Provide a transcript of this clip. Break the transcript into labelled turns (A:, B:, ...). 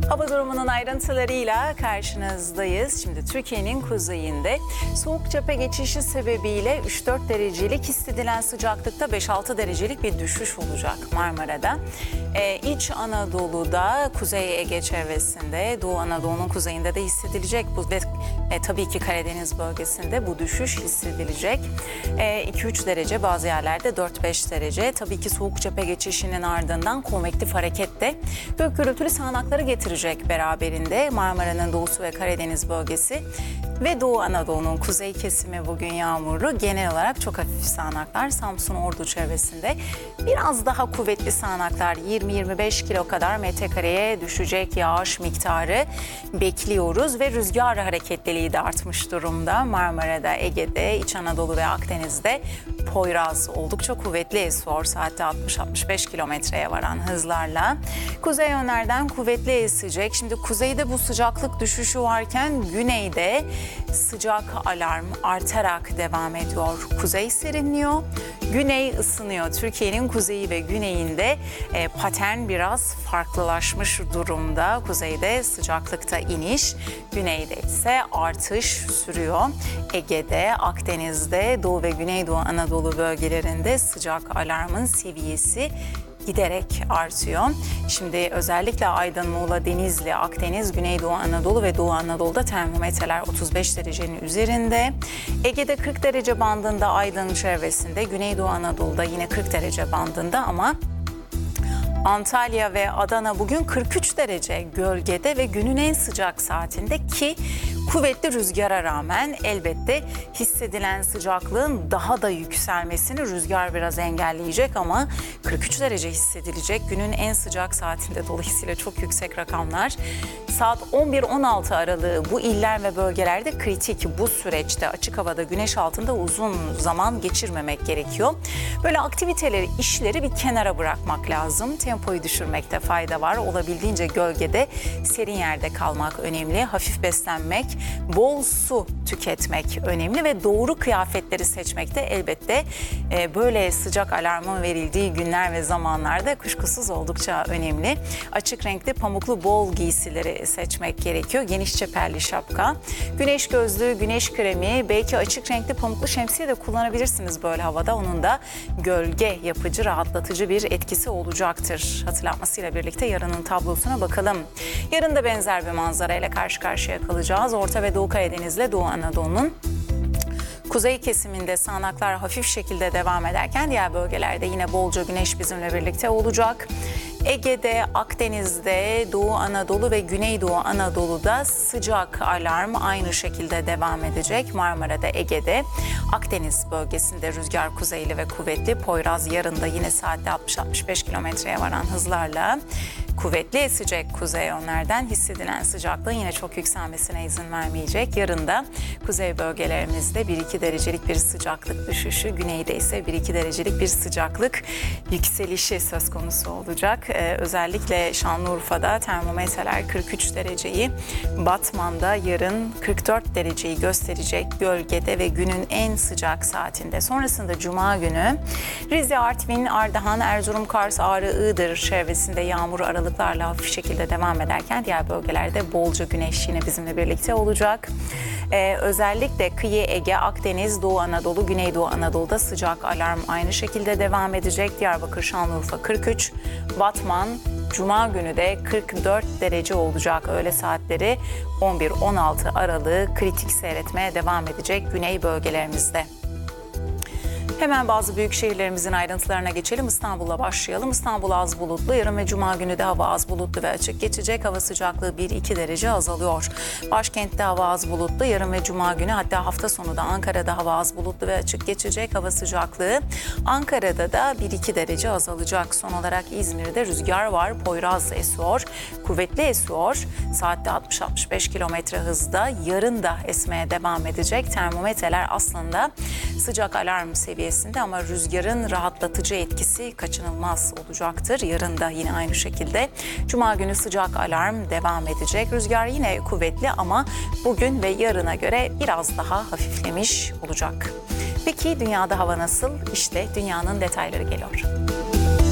A: Hava durumunun ayrıntılarıyla karşınızdayız. Şimdi Türkiye'nin kuzeyinde soğuk cephe geçişi sebebiyle 3-4 derecelik hissedilen sıcaklıkta 5-6 derecelik bir düşüş olacak Marmara'da. İç Anadolu'da, Kuzey Ege çevresinde, Doğu Anadolu'nun kuzeyinde de hissedilecek bu ve tabii ki Karadeniz bölgesinde bu düşüş hissedilecek. 2-3 derece, bazı yerlerde 4-5 derece. Tabii ki soğuk cephe geçişinin ardından konvektif hareket de gök gürültülü sağanakları getirecek beraberinde. Marmara'nın doğusu ve Karadeniz bölgesi ve Doğu Anadolu'nun kuzey kesimi bugün yağmurlu. Genel olarak çok hafif sağanaklar Samsun, Ordu çevresinde. Biraz daha kuvvetli sağanaklar 20-25 kilo kadar metrekareye düşecek yağış miktarı bekliyoruz ve rüzgar hareketliliği de artmış durumda. Marmara'da, Ege'de, İç Anadolu ve Akdeniz'de Poyraz oldukça kuvvetli esiyor. Saatte 60-65 kilometreye varan hızlarla. Kuzey yönlerden kuvvetli esecek. Şimdi kuzeyde bu sıcaklık düşüşü varken güneyde sıcak alarm artarak devam ediyor. Kuzey serinliyor, güney ısınıyor. Türkiye'nin kuzeyi ve güneyinde patern biraz farklılaşmış durumda. Kuzeyde sıcaklıkta iniş, güneyde ise artış sürüyor. Ege'de, Akdeniz'de, Doğu ve Güneydoğu Anadolu bölgelerinde sıcak alarmın seviyesi giderek artıyor. Şimdi özellikle Aydın, Muğla, Denizli, Akdeniz, Güneydoğu Anadolu ve Doğu Anadolu'da termometreler 35 derecenin üzerinde. Ege'de 40 derece bandında Aydın çevresinde, Güneydoğu Anadolu'da yine 40 derece bandında ama Antalya ve Adana bugün 43 derece gölgede ve günün en sıcak saatinde ki kuvvetli rüzgara rağmen elbette hissedilen sıcaklığın daha da yükselmesini rüzgar biraz engelleyecek ama 43 derece hissedilecek günün en sıcak saatinde, dolayısıyla çok yüksek rakamlar. Saat 11-16 aralığı bu iller ve bölgelerde kritik. Bu süreçte açık havada güneş altında uzun zaman geçirmemek gerekiyor. Böyle aktiviteleri, işleri bir kenara bırakmak lazım. Tempoyu düşürmekte fayda var. Olabildiğince gölgede, serin yerde kalmak önemli. Hafif beslenmek, bol su tüketmek önemli ve doğru kıyafetleri seçmek de elbette böyle sıcak alarmın verildiği günler ve zamanlarda kuşkusuz oldukça önemli. Açık renkli pamuklu bol giysileri seçmek gerekiyor. Geniş çeperli şapka, güneş gözlüğü, güneş kremi, belki açık renkli pamuklu şemsiye de kullanabilirsiniz böyle havada. Onun da gölge yapıcı, rahatlatıcı bir etkisi olacaktır. Hatırlatmasıyla birlikte yarının tablosuna bakalım. Yarın da benzer bir manzarayla karşı karşıya kalacağız. Orta ve Doğu Karadeniz'le Doğu Anadolu'nun kuzey kesiminde sağanaklar hafif şekilde devam ederken diğer bölgelerde yine bolca güneş bizimle birlikte olacak. Ege'de, Akdeniz'de, Doğu Anadolu ve Güneydoğu Anadolu'da sıcak alarm aynı şekilde devam edecek. Marmara'da, Ege'de, Akdeniz bölgesinde rüzgar kuzeyli ve kuvvetli. Poyraz yarın da yine saatte 60-65 kilometreye varan hızlarla kuvvetli esecek kuzey yönlerden. Hissedilen sıcaklığın yine çok yükselmesine izin vermeyecek. Yarın da kuzey bölgelerimizde 1-2 derecelik bir sıcaklık düşüşü, güneyde ise 1-2 derecelik bir sıcaklık yükselişi söz konusu olacak. Özellikle Şanlıurfa'da termometreler 43 dereceyi, Batman'da yarın 44 dereceyi gösterecek gölgede ve günün en sıcak saatinde. Sonrasında Cuma günü Rize, Artvin, Ardahan, Erzurum, Kars, Ağrı, Iğdır çevresinde yağmur aralıklarla hafif şekilde devam ederken diğer bölgelerde bolca güneş yine bizimle birlikte olacak. Özellikle kıyı Ege, Akdeniz, Doğu Anadolu, Güneydoğu Anadolu'da sıcak alarm aynı şekilde devam edecek. Diyarbakır, Şanlıurfa 43, Batman Cuma günü de 44 derece olacak. Öğle saatleri 11-16 aralığı kritik seyretmeye devam edecek güney bölgelerimizde. Hemen bazı büyük şehirlerimizin ayrıntılarına geçelim. İstanbul'la başlayalım. İstanbul az bulutlu. Yarın ve Cuma günü de hava az bulutlu ve açık geçecek. Hava sıcaklığı 1-2 derece azalıyor. Başkentte hava az bulutlu. Yarın ve Cuma günü, hatta hafta sonu da Ankara'da hava az bulutlu ve açık geçecek. Hava sıcaklığı Ankara'da da 1-2 derece azalacak. Son olarak İzmir'de rüzgar var. Poyraz esiyor. Kuvvetli esiyor. Saatte 60-65 kilometre hızda. Yarın da esmeye devam edecek. Termometreler aslında sıcak alarm seviyesinde ama rüzgarın rahatlatıcı etkisi kaçınılmaz olacaktır. Yarın da yine aynı şekilde. Cuma günü sıcak alarm devam edecek. Rüzgar yine kuvvetli ama bugün ve yarına göre biraz daha hafiflemiş olacak. Peki dünyada hava nasıl? İşte dünyanın detayları geliyor.